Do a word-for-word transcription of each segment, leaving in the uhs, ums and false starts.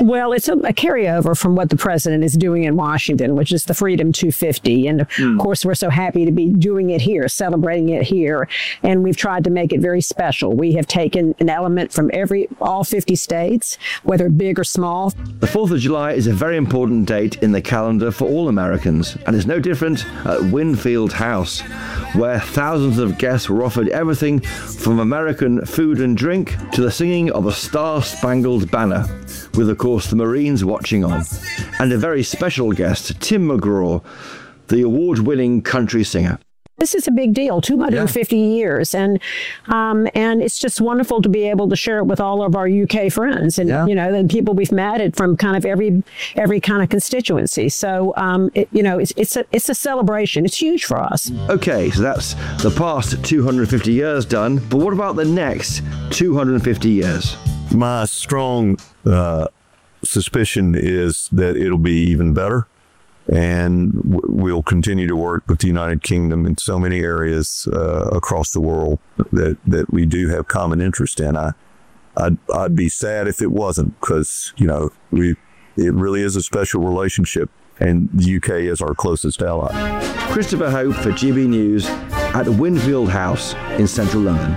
Well, it's a, a carryover from what the president is doing in Washington, which is the Freedom two fifty. And mm. of course, we're so happy to be doing it here, celebrating it here. And we've tried to make it very special. We have taken an element from every all fifty states, whether big or small. The fourth of July is a very important date in the calendar for all Americans, and it's no different at Winfield House, where thousands of guests were offered everything from American food and drink to the singing of a Star-Spangled Banner, with, of course, the Marines watching on, and a very special guest, Tim McGraw, the award-winning country singer. This is a big deal, two hundred fifty yeah. years, and um, and it's just wonderful to be able to share it with all of our U K friends, and yeah. you know, the people we've met from kind of every every kind of constituency. So um, it, you know, it's it's a it's a celebration. It's huge for us. Okay, so that's the past two hundred fifty years done, but what about the next two hundred fifty years? My strong uh, suspicion is that it'll be even better. And we'll continue to work with the United Kingdom in so many areas uh, across the world that, that we do have common interest in. I, I'd, I'd be sad if it wasn't, because, you know, we it really is a special relationship, and the U K is our closest ally. Christopher Hope for G B News at Winfield House in central London.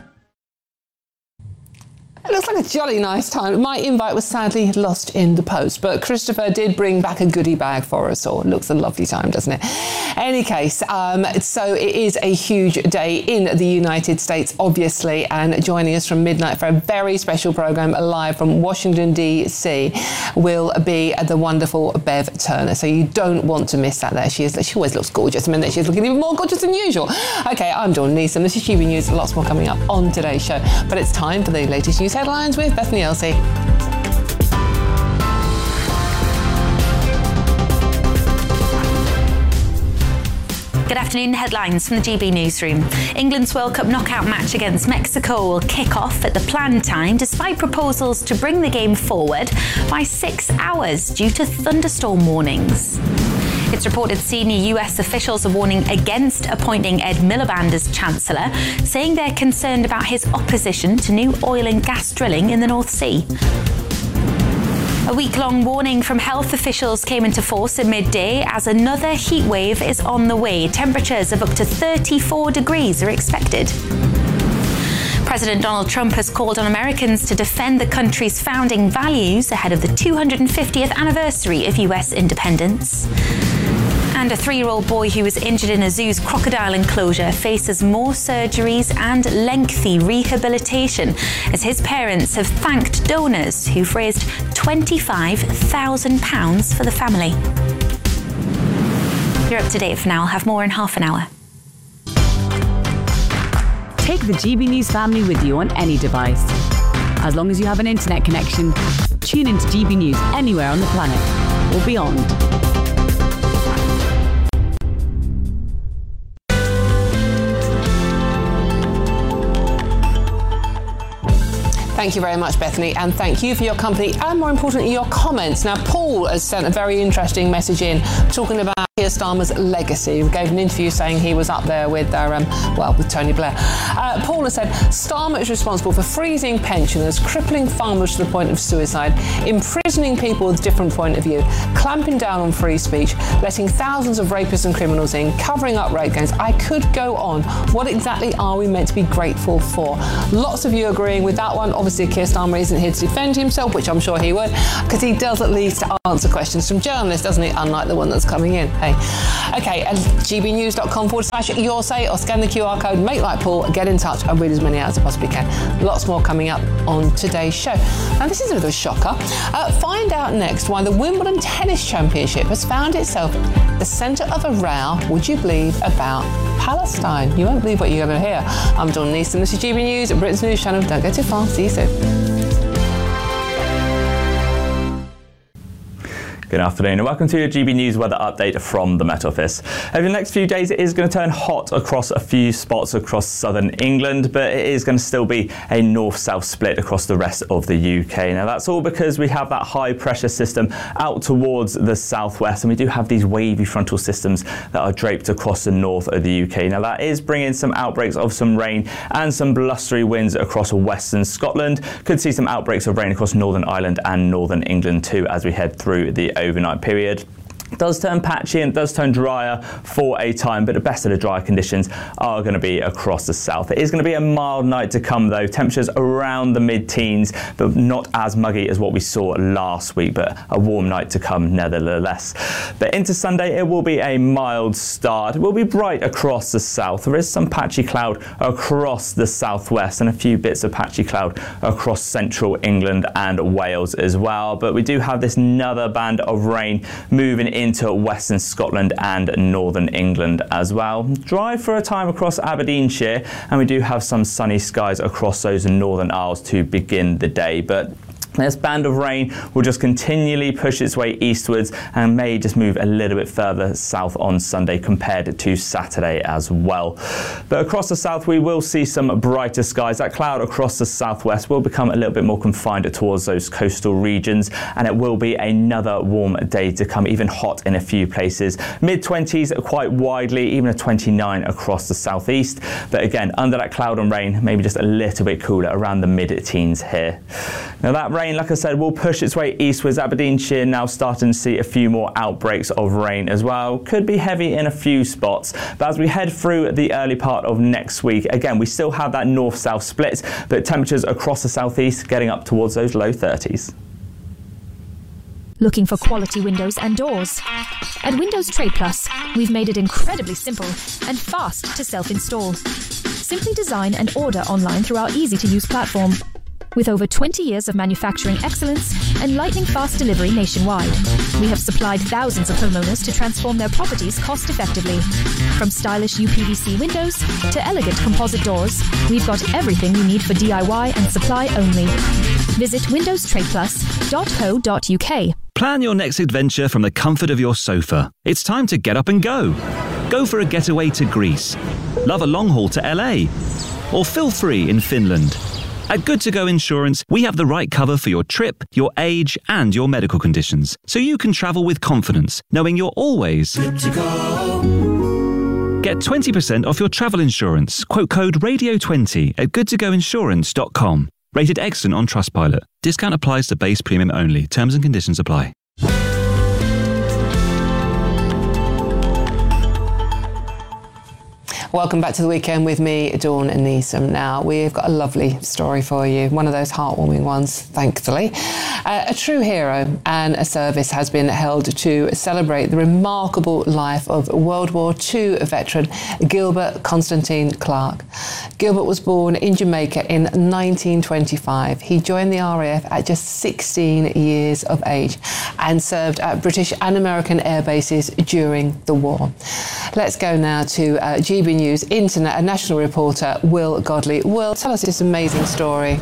It looks like a jolly nice time. My invite was sadly lost in the post, but Christopher did bring back a goodie bag for us all. It looks a lovely time, doesn't it? Any case, um, so it is a huge day in the United States, obviously, and joining us from midnight for a very special programme live from Washington, D C will be the wonderful Bev Turner. So you don't want to miss that there. She is. She always looks gorgeous. I mean, she's looking even more gorgeous than usual. Okay, I'm Dawn Neeson. This is G B News. Lots more coming up on today's show. But it's time for the latest news headlines with Bethany Elsey. Good afternoon. Headlines from the G B Newsroom. England's World Cup knockout match against Mexico will kick off at the planned time, despite proposals to bring the game forward by six hours due to thunderstorm warnings. It's reported senior U S officials are warning against appointing Ed Miliband as Chancellor, saying they're concerned about his opposition to new oil and gas drilling in the North Sea. A week-long warning from health officials came into force at midday as another heat wave is on the way. Temperatures of up to thirty-four degrees are expected. President Donald Trump has called on Americans to defend the country's founding values ahead of the two hundred fiftieth anniversary of U S independence. And a three-year-old boy who was injured in a zoo's crocodile enclosure faces more surgeries and lengthy rehabilitation as his parents have thanked donors who've raised twenty-five thousand pounds for the family. You're up to date for now. I'll have more in half an hour. Take the G B News family with you on any device. As long as you have an internet connection, tune into G B News anywhere on the planet or beyond. Thank you very much, Bethany, and thank you for your company and, more importantly, your comments. Now, Paul has sent a very interesting message in talking about Keir Starmer's legacy. He gave an interview saying he was up there with, their, um, well, with Tony Blair. Uh, Paul has said, Starmer is responsible for freezing pensioners, crippling farmers to the point of suicide, imprisoning people with a different point of view, clamping down on free speech, letting thousands of rapists and criminals in, covering up rape gangs. I could go on. What exactly are we meant to be grateful for? Lots of you agreeing with that one. Obviously, Keir Starmer isn't here to defend himself, which I'm sure he would, because he does at least answer questions from journalists, doesn't he? Unlike the one that's coming in. Hey. Okay, and gbnews.com forward slash your say, or scan the Q R code, make like Paul, get in touch and read as many out as I possibly can. Lots more coming up on today's show. Now, this is a bit of a shocker. Uh, find out next why the Wimbledon Tennis Championship has found itself at the centre of a row, would you believe, about Palestine. You won't believe what you're going to hear. I'm Dawn Neeson. This is G B News at Britain's News Channel. Don't go too far. See you soon. Good afternoon and welcome to your G B News weather update from the Met Office. Over the next few days it is going to turn hot across a few spots across southern England, but it is going to still be a north-south split across the rest of the U K. Now that's all because we have that high pressure system out towards the southwest, and we do have these wavy frontal systems that are draped across the north of the U K. Now that is bringing some outbreaks of some rain and some blustery winds across western Scotland. Could see some outbreaks of rain across Northern Ireland and Northern England too as we head through the overnight period. Does turn patchy and does turn drier for a time, but the best of the dry conditions are going to be across the south. It is going to be a mild night to come though, temperatures around the mid-teens, but not as muggy as what we saw last week, but a warm night to come nevertheless. But into Sunday it will be a mild start. It will be bright across the south. There is some patchy cloud across the southwest and a few bits of patchy cloud across central England and Wales as well, but we do have this another band of rain moving in into western Scotland and northern England as well. Dry for a time across Aberdeenshire, and we do have some sunny skies across those northern Isles to begin the day, but this band of rain will just continually push its way eastwards and may just move a little bit further south on Sunday compared to Saturday as well. But across the south we will see some brighter skies. That cloud across the southwest will become a little bit more confined towards those coastal regions, and it will be another warm day to come, even hot in a few places. mid twenties quite widely, even a twenty-nine across the southeast. But again, under that cloud and rain, maybe just a little bit cooler around the mid-teens here. Now that rain, like I said, will push its way eastwards. Aberdeenshire now starting to see a few more outbreaks of rain as well. Could be heavy in a few spots, but as we head through the early part of next week, again, we still have that north-south split, but temperatures across the southeast getting up towards those low thirties. Looking for quality windows and doors? At Windows Trade Plus, we've made it incredibly simple and fast to self-install. Simply design and order online through our easy-to-use platform. With over twenty years of manufacturing excellence and lightning-fast delivery nationwide, we have supplied thousands of homeowners to transform their properties cost-effectively. From stylish U P V C windows to elegant composite doors, we've got everything you need for D I Y and supply only. Visit windows trade plus dot co dot U K. Plan your next adventure from the comfort of your sofa. It's time to get up and go. Go for a getaway to Greece. Love a long haul to L A. Or feel free in Finland. At Good to Go Insurance, we have the right cover for your trip, your age, and your medical conditions, so you can travel with confidence, knowing you're always good to go. Get twenty percent off your travel insurance. Quote code radio twenty at good to go insurance dot com. Rated excellent on Trustpilot. Discount applies to base premium only. Terms and conditions apply. Welcome back to the weekend with me, Dawn Neeson. Now, we've got a lovely story for you, one of those heartwarming ones, thankfully. Uh, a true hero and a service has been held to celebrate the remarkable life of World War Two veteran Gilbert Constantine Clark. Gilbert was born in Jamaica in nineteen twenty-five. He joined the R A F at just sixteen years of age and served at British and American air bases during the war. Let's go now to uh, G B News Internet and national reporter Will Godley. Will, tell us this amazing story.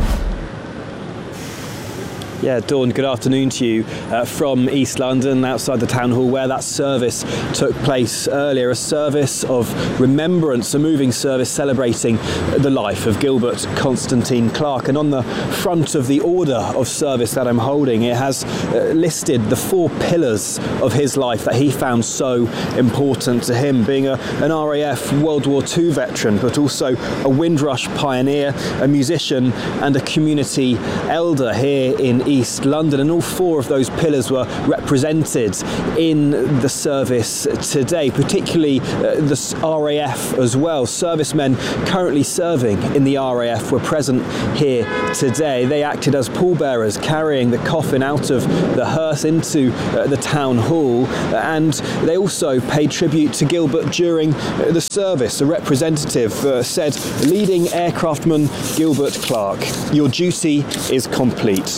Yeah, Dawn, good afternoon to you uh, from East London, outside the town hall where that service took place earlier. A service of remembrance, a moving service celebrating the life of Gilbert Constantine Clark. And on the front of the order of service that I'm holding, it has uh, listed the four pillars of his life that he found so important to him, being a, an R A F World War Two veteran, but also a Windrush pioneer, a musician and a community elder here in East London, and all four of those pillars were represented in the service today, particularly uh, the R A F as well. Servicemen currently serving in the R A F were present here today. They acted as pallbearers, carrying the coffin out of the hearse into uh, the town hall, and they also paid tribute to Gilbert during uh, the service. A representative uh, said, "Leading aircraftman Gilbert Clark, your duty is complete. Your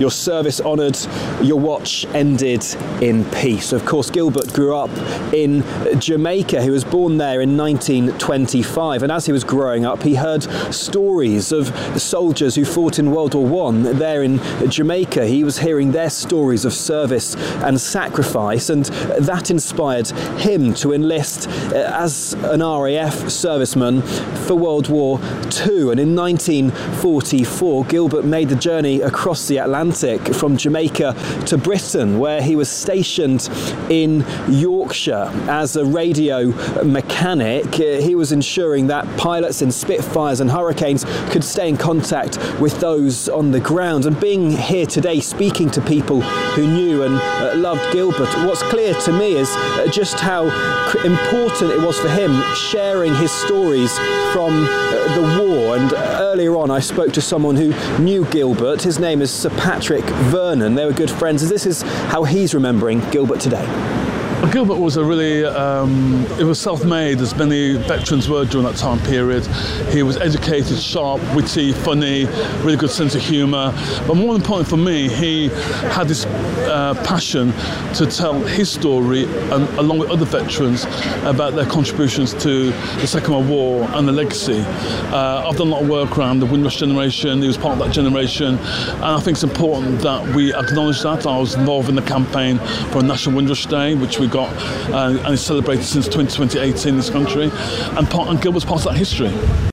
your service honoured, your watch ended in peace. Of course, Gilbert grew up in Jamaica. He was born there in nineteen twenty-five, and as he was growing up, he heard stories of soldiers who fought in World War One there in Jamaica. He was hearing their stories of service and sacrifice, and that inspired him to enlist as an R A F serviceman for World War Two. And in nineteen forty-four, Gilbert made the journey across the Atlantic from Jamaica to Britain, where he was stationed in Yorkshire as a radio mechanic. He was ensuring that pilots in Spitfires and Hurricanes could stay in contact with those on the ground. And being here today, speaking to people who knew and uh, loved Gilbert, what's clear to me is uh, just how important it was for him sharing his stories from uh, the war. And earlier on, I spoke to someone who knew Gilbert. His name is Sir Patrick Vernon. They were good friends, and this is how he's remembering Gilbert today. Well, Gilbert was a really, um, it was self-made, as many veterans were during that time period. He was educated, sharp, witty, funny, really good sense of humour. But more important for me, he had this uh, passion to tell his story, and, along with other veterans, about their contributions to the Second World War and the legacy. Uh, I've done a lot of work around the Windrush generation. He was part of that generation, and I think it's important that we acknowledge that. I was involved in the campaign for a National Windrush Day, which we got uh, and it's celebrated since twenty eighteen in this country, and, part, and Gilbert's part of that history.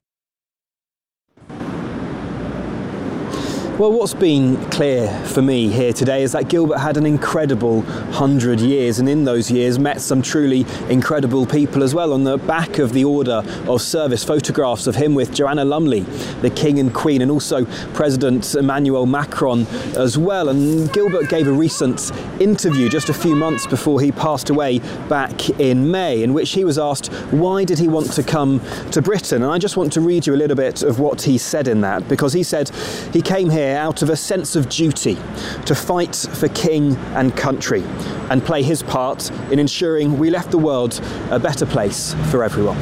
Well, what's been clear for me here today is that Gilbert had an incredible hundred years, and in those years met some truly incredible people as well. On the back of the Order of Service, photographs of him with Joanna Lumley, the King and Queen, and also President Emmanuel Macron as well. And Gilbert gave a recent interview just a few months before he passed away back in May, in which he was asked why did he want to come to Britain. And I just want to read you a little bit of what he said in that, because he said he came here out of a sense of duty to fight for king and country and play his part in ensuring we left the world a better place for everyone.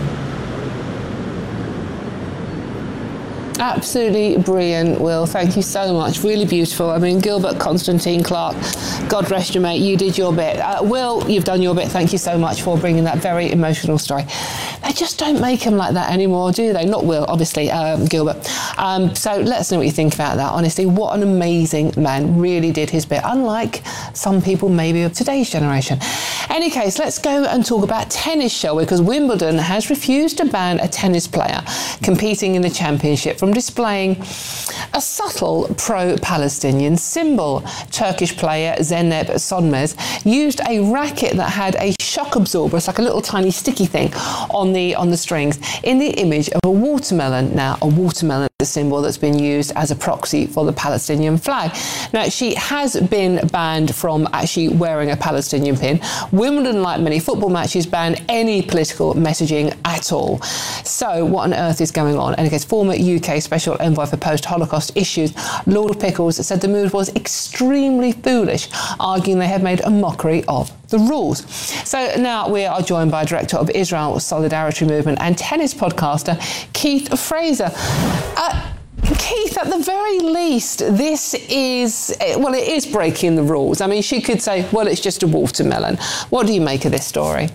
Absolutely brilliant, Will. Thank you so much. Really beautiful. I mean, Gilbert Constantine Clark, God rest you, mate. You did your bit. Uh, Will, you've done your bit. Thank you so much for bringing that very emotional story. They just don't make him like that anymore, do they? Not Will, obviously, um, Gilbert. Um, so let us know what you think about that. Honestly, what an amazing man. Really did his bit, unlike some people maybe of today's generation. Any case, let's go and talk about tennis, shall we? Because Wimbledon has refused to ban a tennis player competing in the championship from displaying a subtle pro-Palestinian symbol. Turkish player Zeynep Sönmez used a racket that had a shock absorber, it's like a little tiny sticky thing on the on the strings, in the image of a watermelon. Now, a watermelon is a symbol that's been used as a proxy for the Palestinian flag. Now, she has been banned from actually wearing a Palestinian pin. Wimbledon, like many football matches, ban any political messaging at all. So what on earth is going on? And I guess former U K Special Envoy for Post-Holocaust Issues, Lord Pickles, said the move was extremely foolish, arguing they had made a mockery of the rules. So now we are joined by Director of Israel Solidarity Movement and tennis podcaster Keith Fraser. Uh, Keith, at the very least, this is, well, it is breaking the rules. I mean, she could say, well, it's just a watermelon. What do you make of this story?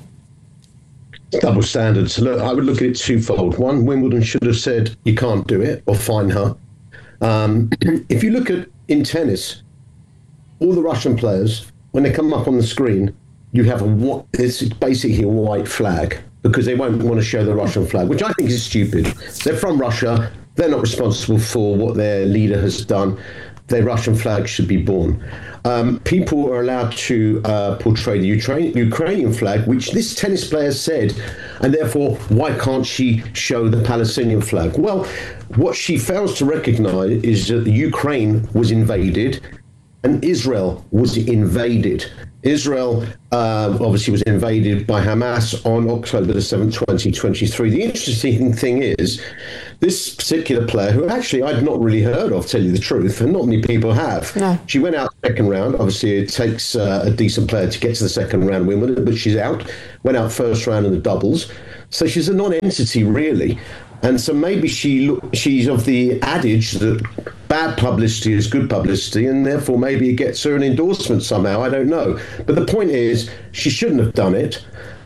Double standards. Look, I would look at it twofold. One, Wimbledon should have said you can't do it or fine her. Um, if you look at in tennis, all the Russian players, when they come up on the screen, you have a it's basically a white flag because they won't want to show the Russian flag, which I think is stupid. They're from Russia. They're not responsible for what their leader has done. Their Russian flag should be borne. Um, people are allowed to uh, portray the Ukraine, Ukrainian flag, which this tennis player said, and therefore, why can't she show the Palestinian flag? Well, what she fails to recognize is that the Ukraine was invaded and Israel was invaded. Israel uh, obviously was invaded by Hamas on October the seventh, twenty twenty-three. The interesting thing is, this particular player, who actually I'd not really heard of, tell you the truth, and not many people have. No. She went out second round. Obviously, it takes uh, a decent player to get to the second round Wimbledon, but she's out. Went out first round in the doubles. So she's a non-entity, really. And so maybe she look, she's of the adage that bad publicity is good publicity, and therefore maybe it gets her an endorsement somehow. I don't know. But the point is, she shouldn't have done it.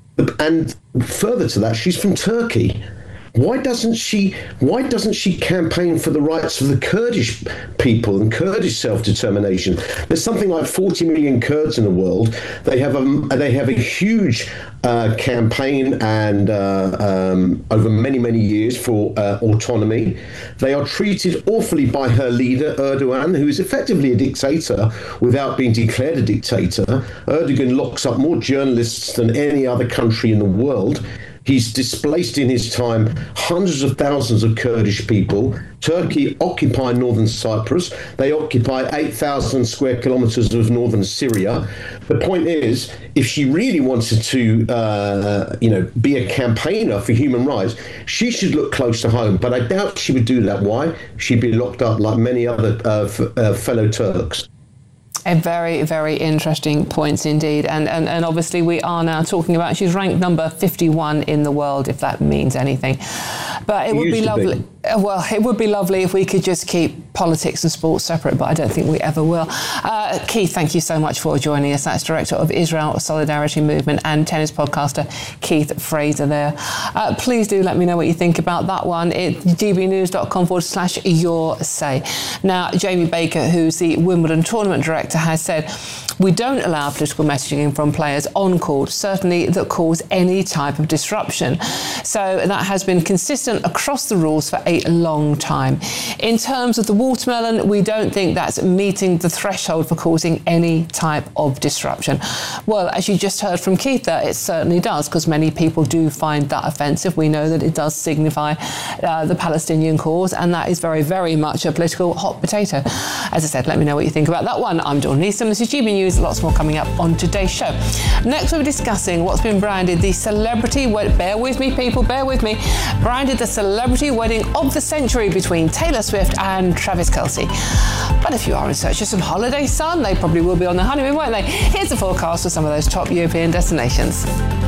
And further to that, she's from Turkey. Why doesn't she? Why doesn't she campaign for the rights of the Kurdish people and Kurdish self-determination? There's something like forty million Kurds in the world. They have a they have a huge uh, campaign and uh, um, over many many years for uh, autonomy. They are treated awfully by her leader Erdogan, who is effectively a dictator without being declared a dictator. Erdogan locks up more journalists than any other country in the world. He's displaced in his time hundreds of thousands of Kurdish people. Turkey occupy northern Cyprus. They occupy eight thousand square kilometers of northern Syria. The point is, if she really wanted to, uh, you know, be a campaigner for human rights, she should look close to home. But I doubt she would do that. Why? She'd be locked up like many other uh, f- uh, fellow Turks. A very, very interesting points indeed. And, and and obviously we are now talking about, she's ranked number fifty-one in the world, if that means anything. But it would be lovely. Be. Well, it would be lovely if we could just keep politics and sports separate, but I don't think we ever will. Uh, Keith, thank you so much for joining us. That's Director of Israel Solidarity Movement and tennis podcaster Keith Fraser there. Uh, please do let me know what you think about that one. It's gbnews.com forward slash your say. Now, Jamie Baker, who's the Wimbledon tournament director, has said, we don't allow political messaging from players on court, certainly that cause any type of disruption. So that has been consistent across the rules for a long time. In terms of the watermelon, we don't think that's meeting the threshold for causing any type of disruption. Well, as you just heard from Keith there, it certainly does, because many people do find that offensive. We know that it does signify uh, the Palestinian cause, and that is very, very much a political hot potato. As I said, let me know what you think about that one. I'm Dawn Neeson. This is G B News. Lots more coming up on today's show. Next, we'll be discussing what's been branded the celebrity, bear with me people, bear with me, branded the celebrity wedding of the century between Taylor Swift and Travis Kelce. But if you are in search of some holiday sun, they probably will be on their honeymoon, won't they? Here's the forecast for some of those top European destinations.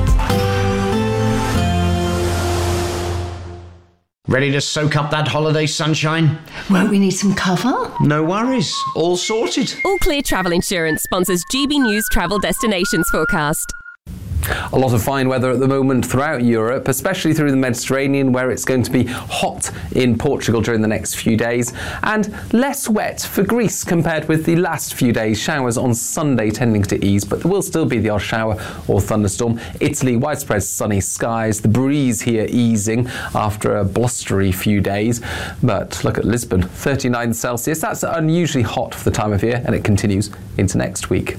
Ready to soak up that holiday sunshine? Won't we need some cover? No worries, all sorted. All Clear Travel Insurance sponsors G B News Travel Destinations Forecast. A lot of fine weather at the moment throughout Europe, especially through the Mediterranean, where it's going to be hot in Portugal during the next few days, and less wet for Greece compared with the last few days. Showers on Sunday tending to ease, but there will still be the odd shower or thunderstorm. Italy, widespread sunny skies, the breeze here easing after a blustery few days. But look at Lisbon, thirty-nine Celsius. That's unusually hot for the time of year, and it continues into next week.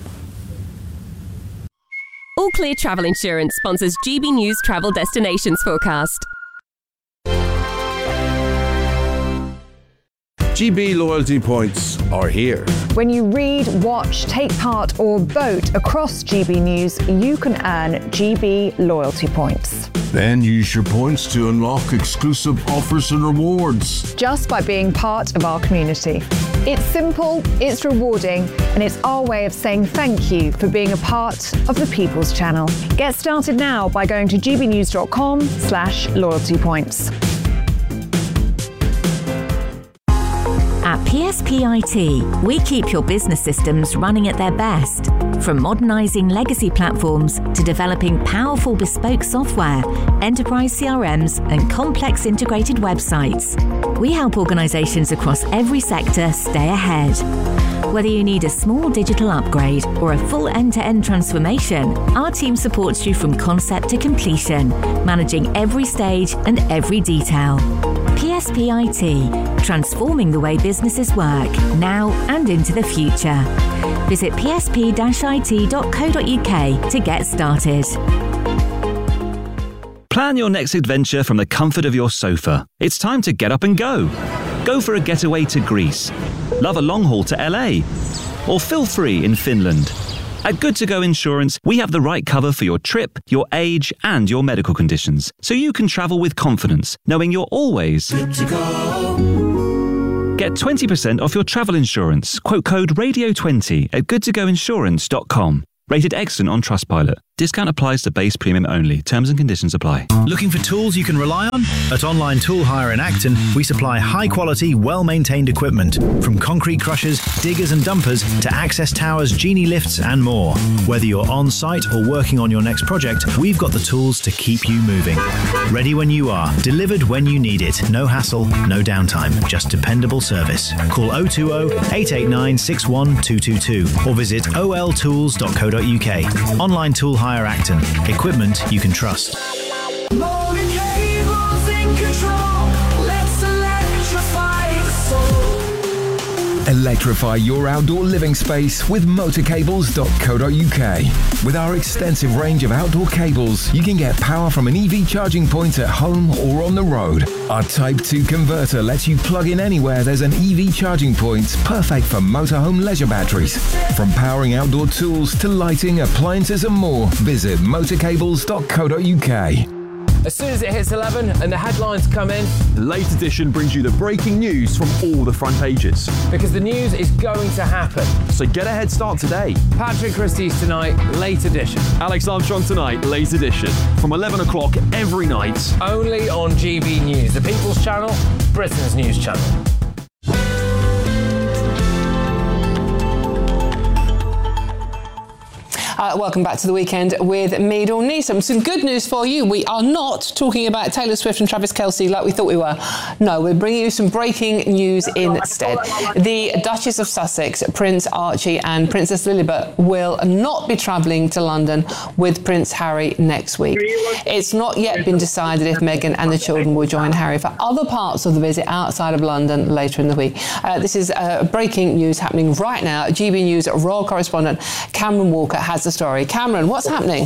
All Clear Travel Insurance sponsors G B News Travel Destinations Forecast. G B loyalty points are here. When you read, watch, take part or vote across G B News, you can earn G B loyalty points. Then use your points to unlock exclusive offers and rewards. Just by being part of our community. It's simple, it's rewarding, and it's our way of saying thank you for being a part of the People's Channel. Get started now by going to gbnews.com slash loyalty points. At P S P I T, we keep your business systems running at their best. From modernising legacy platforms to developing powerful bespoke software, enterprise C R Ms and complex integrated websites, we help organisations across every sector stay ahead. Whether you need a small digital upgrade or a full end-to-end transformation, our team supports you from concept to completion, managing every stage and every detail. P S P I T, transforming the way businesses work, now and into the future. Visit p s p dash i t dot co dot u k to get started. Plan your next adventure from the comfort of your sofa. It's time to get up and go. Go for a getaway to Greece. Love a long haul to L A. Or feel free in Finland. At Good To Go Insurance, we have the right cover for your trip, your age, and your medical conditions, so you can travel with confidence, knowing you're always good to go. Get twenty percent off your travel insurance. Quote code radio twenty at good to go insurance dot com. Rated excellent on Trustpilot. Discount applies to base premium only. Terms and conditions apply. Looking for tools you can rely on? At Online Tool Hire in Acton, we supply high-quality, well-maintained equipment, from concrete crushers, diggers and dumpers to access towers, genie lifts and more. Whether you're on-site or working on your next project, we've got the tools to keep you moving. Ready when you are, delivered when you need it. No hassle, no downtime, just dependable service. Call oh two oh, eight eight nine, six one two two two or visit o l tools dot co dot u k. Online Tool Hire Acton. Equipment you can trust. Morning cables in control. Let's electrify the soul. Electrify your outdoor living space with motor cables dot co dot u k. With our extensive range of outdoor cables, you can get power from an E V charging point at home or on the road. Our Type two converter lets you plug in anywhere there's an E V charging point, perfect for motorhome leisure batteries. From powering outdoor tools to lighting, appliances and more, visit motor cables dot co dot u k. As soon as it hits eleven and the headlines come in, the Late Edition brings you the breaking news from all the front pages. Because the news is going to happen. So get a head start today. Patrick Christie's tonight, Late Edition. Alex Armstrong tonight, Late Edition. From eleven o'clock every night. Only on G B News, the People's Channel, Britain's news channel. Uh, welcome back to the weekend with me, Dawn Neeson. Some good news for you. We are not talking about Taylor Swift and Travis Kelce like we thought we were. No, we're bringing you some breaking news instead. The Duchess of Sussex, Prince Archie and Princess Lilibet will not be travelling to London with Prince Harry next week. It's not yet been decided if Meghan and the children will join Harry for other parts of the visit outside of London later in the week. Uh, this is uh, breaking news happening right now. G B News royal correspondent Cameron Walker has the story. Cameron, what's happening?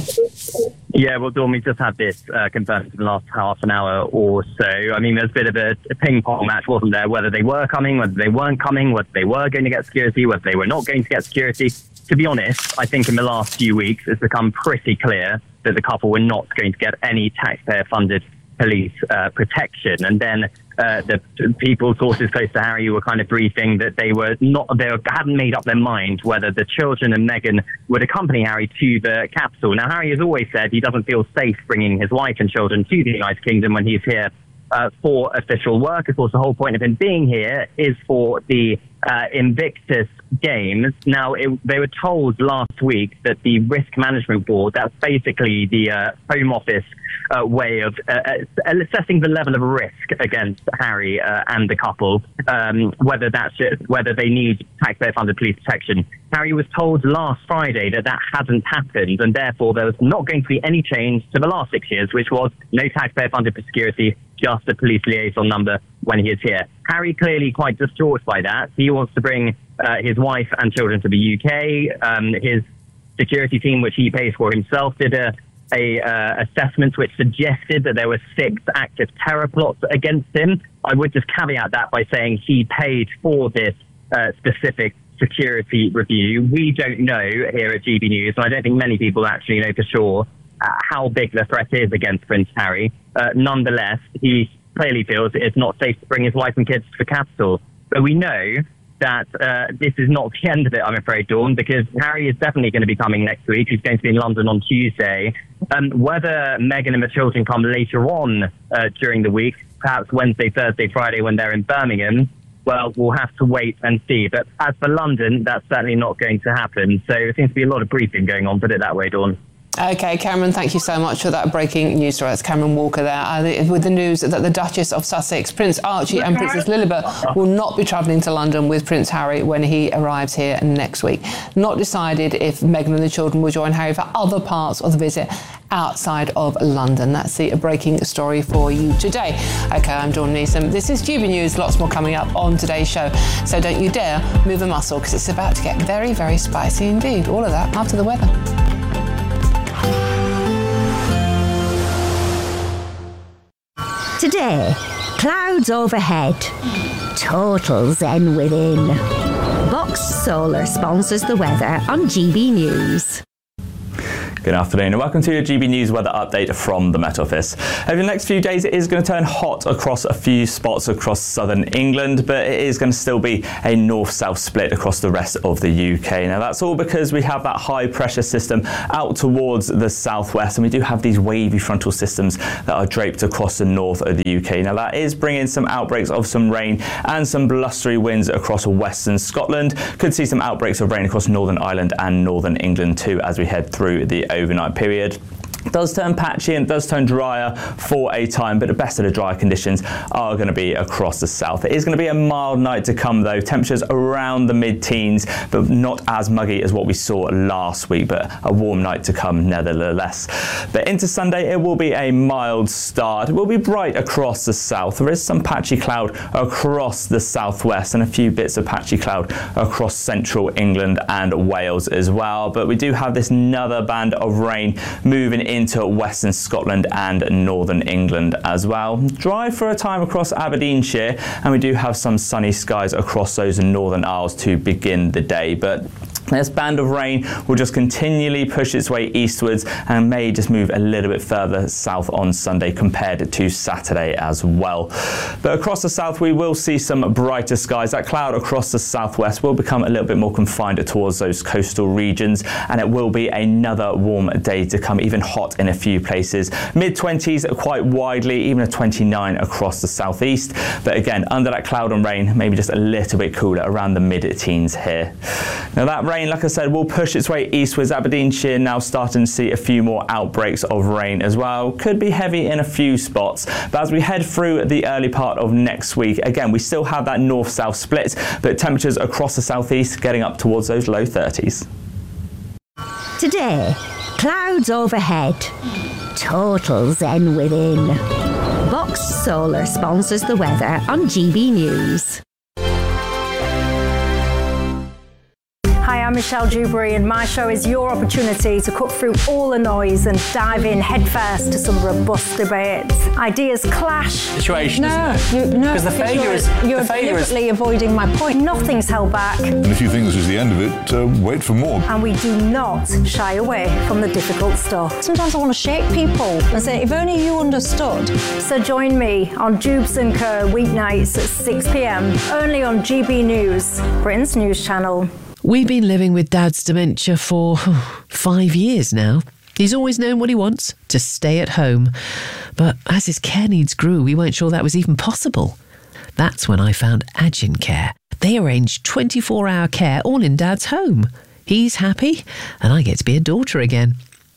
Yeah, well, Dawn, we just had this uh, confirmed in the last half an hour or so. I mean, there's a bit of a, a ping-pong match, wasn't there? Whether they were coming, whether they weren't coming, whether they were going to get security, whether they were not going to get security. To be honest, I think in the last few weeks, it's become pretty clear that the couple were not going to get any taxpayer-funded police uh, protection. And then uh, the people, sources close to Harry, were kind of briefing that they were not, they hadn't made up their mind whether the children and Meghan would accompany Harry to the capital. Now, Harry has always said he doesn't feel safe bringing his wife and children to the United Kingdom when he's here uh, for official work. Of course, the whole point of him being here is for the uh, Invictus Games. Now, it, they were told last week that the Risk Management Board, that's basically the uh, Home Office uh, way of uh, assessing the level of risk against Harry uh, and the couple, um, whether that's just, whether they need taxpayer-funded police protection. Harry was told last Friday that that hadn't happened, and therefore there was not going to be any change to the last six years, which was no taxpayer-funded security, just a police liaison number when he is here. Harry clearly quite distraught by that. He wants to bring uh, his wife and children to the U K. Um, his security team, which he pays for himself, did a, a uh, assessment which suggested that there were six active terror plots against him. I would just caveat that by saying he paid for this uh, specific security review. We don't know here at G B News, and I don't think many people actually know for sure uh, how big the threat is against Prince Harry. Uh, nonetheless, he clearly feels it's not safe to bring his wife and kids to the capital. But we know that uh, this is not the end of it, I'm afraid, Dawn, because Harry is definitely going to be coming next week. He's going to be in London on Tuesday. Um, whether Meghan and the children come later on uh, during the week, perhaps Wednesday, Thursday, Friday when they're in Birmingham, well, we'll have to wait and see. But as for London, that's certainly not going to happen. So there seems to be a lot of briefing going on, put it that way, Dawn. OK, Cameron, thank you so much for that breaking news story. That's Cameron Walker there uh, with the news that the Duchess of Sussex, Prince Archie and Princess Lilibet will not be travelling to London with Prince Harry when he arrives here next week. Not decided if Meghan and the children will join Harry for other parts of the visit outside of London. That's the breaking story for you today. OK, I'm Dawn Neeson. This is G B News. Lots more coming up on today's show. So don't you dare move a muscle, because it's about to get very, very spicy indeed. All of that after the weather. Today, clouds overhead, total zen within. Box Solar sponsors the weather on G B News. Good afternoon and welcome to your G B News weather update from the Met Office. Over the next few days it is going to turn hot across a few spots across southern England, but it is going to still be a north-south split across the rest of the U K. Now that's all because we have that high pressure system out towards the southwest, and we do have these wavy frontal systems that are draped across the north of the U K. Now that is bringing some outbreaks of some rain and some blustery winds across western Scotland. Could see some outbreaks of rain across Northern Ireland and northern England too as we head through the overnight period. Does turn patchy and does turn drier for a time, but the best of the dry conditions are going to be across the south. It is going to be a mild night to come though, temperatures around the mid-teens, but not as muggy as what we saw last week, but a warm night to come nevertheless. But into Sunday it will be a mild start. It will be bright across the south. There is some patchy cloud across the southwest and a few bits of patchy cloud across central England and Wales as well, but we do have this another band of rain moving in into western Scotland and northern England as well. Dry for a time across Aberdeenshire, and we do have some sunny skies across those northern Isles to begin the day, but this band of rain will just continually push its way eastwards and may just move a little bit further south on Sunday compared to Saturday as well. But across the south we will see some brighter skies. That cloud across the southwest will become a little bit more confined towards those coastal regions, and it will be another warm day to come, even hot in a few places. mid twenties quite widely, even a twenty-nine across the southeast. But again, under that cloud and rain, maybe just a little bit cooler around the mid-teens here. Now that rain, like I said, will push its way eastwards. Aberdeenshire now starting to see a few more outbreaks of rain as well. Could be heavy in a few spots, but as we head through the early part of next week, again, we still have that north-south split, but temperatures across the southeast getting up towards those low thirties. Today, clouds overhead, total zen within. Box Solar sponsors the weather on G B News. Hi, I'm Michelle Dewberry, and my show is your opportunity to cut through all the noise and dive in headfirst to some robust debates. Ideas clash. Situation, no, isn't it? You, no, because the failure you're, is you're the failure deliberately is avoiding my point. Nothing's held back, And if you think this is the end of it, uh, wait for more. and we do not shy away from the difficult stuff. Sometimes I want to shake people and say, if only you understood. So join me on Jubes and Co weeknights at six p m only on G B News, Britain's news channel. We've been living with Dad's dementia for five years now. He's always known what he wants, to stay at home. But as his care needs grew, we weren't sure that was even possible. That's when I found Agin Care. They arrange twenty-four hour care all in Dad's home. He's happy, and I get to be a daughter again.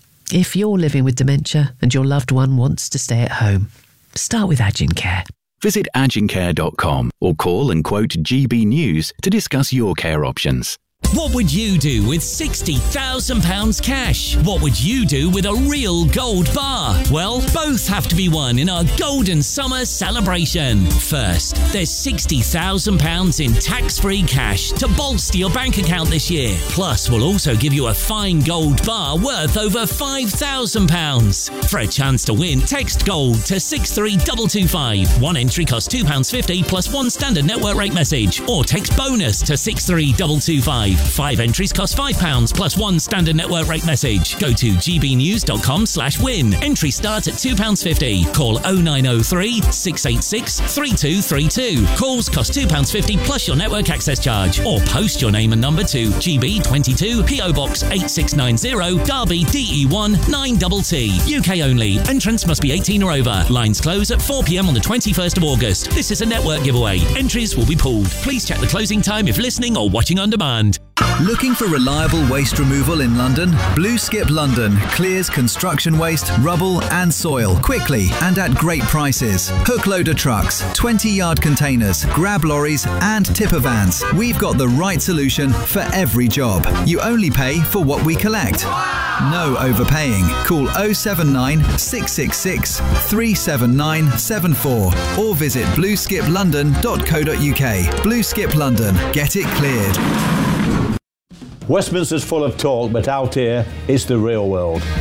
If you're living with dementia and your loved one wants to stay at home, start with Agin Care. Visit agin care dot com or call and quote G B News to discuss your care options. What would you do with sixty thousand pounds cash? What would you do with a real gold bar? Well, both have to be won in our Golden Summer celebration. First, there's sixty thousand pounds in tax-free cash to bolster your bank account this year. Plus, we'll also give you a fine gold bar worth over five thousand pounds. For a chance to win, text GOLD to six three two two five. One entry costs two pounds fifty plus one standard network rate message. Or text BONUS to six three two two five. Five entries cost five pounds plus one standard network rate message. Go to gbnews.com slash win. Entry starts at two pounds fifty. Call oh nine oh three, six eight six, three two three two. Calls cost two pounds fifty plus your network access charge. Or post your name and number to G B twenty-two, P O Box eight six nine zero, Derby D E one nine T T. U K only. Entrance must be eighteen or over. Lines close at four p m on the twenty-first of August. This is a network giveaway. Entries will be pulled. Please check the closing time if listening or watching on demand. Looking for reliable waste removal in London? Blue Skip London clears construction waste, rubble and soil quickly and at great prices. Hook loader trucks, twenty yard containers, grab lorries and tipper vans. We've got the right solution for every job. You only pay for what we collect. No overpaying. Call oh seven nine, six six six, three seven nine seven four or visit blue skip london dot co dot u k. Blue Skip London. Get it cleared. Westminster's full of talk, but out here, it's the real world.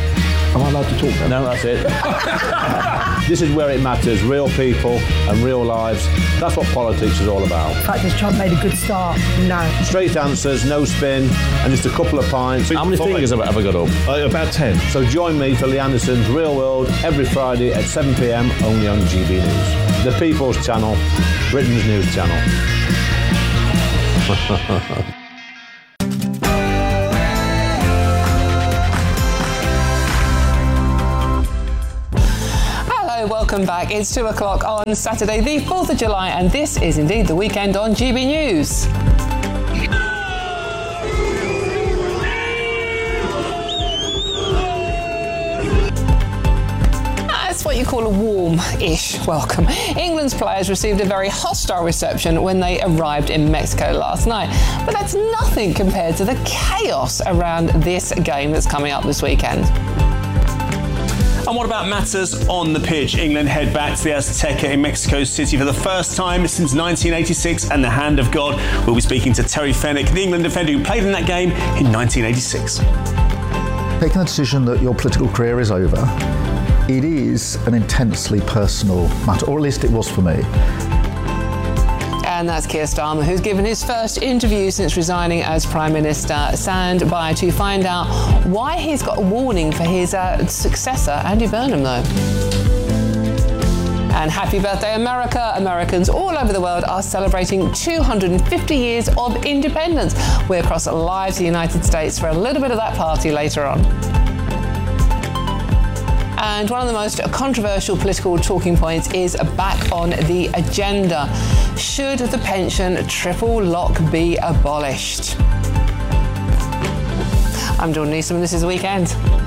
Am I allowed to talk now? No, that's it. This is where it matters, real people and real lives. That's what politics is all about. The fact has Trump made a good start? No. Straight answers, no spin, and just a couple of pints. How many fingers have I ever got up? Uh, about ten. So join me for Lee Anderson's Real World every Friday at seven p m only on G B News. The People's Channel, Britain's news channel. Welcome back. It's two o'clock on Saturday, the fourth of July, and this is indeed the weekend on G B News. That's what you call a warm-ish welcome. England's players received a very hostile reception when they arrived in Mexico last night, but that's nothing compared to the chaos around this game that's coming up this weekend. And what about matters on the pitch? England head back to the Azteca in Mexico City for the first time since nineteen eighty-six, and the hand of God. We'll be speaking to Terry Fenwick, the England defender who played in that game in nineteen eighty-six. Taking the decision that your political career is over, it is an intensely personal matter, or at least it was for me. And that's Keir Starmer, who's given his first interview since resigning as Prime Minister. Stand by to find out why he's got a warning for his uh, successor, Andy Burnham, though. And happy birthday, America. Americans all over the world are celebrating two hundred fifty years of independence. We're across live to the United States for a little bit of that party later on. And one of the most controversial political talking points is back on the agenda. Should the pension triple lock be abolished? I'm Dawn Neeson, and this is The Weekend.